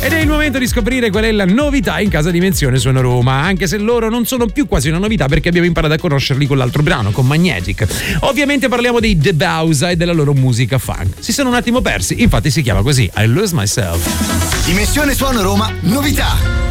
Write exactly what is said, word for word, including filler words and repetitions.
Ed è il momento di scoprire qual è la novità in casa Dimensione Suono Roma, anche se loro non sono più quasi una novità perché abbiamo imparato a conoscerli con l'altro brano, con Magnetic. Ovviamente parliamo dei The Bausa e della loro musica funk. Si sono un attimo persi, infatti si chiama così, I Lose Myself. Dimensione Suono Roma, novità.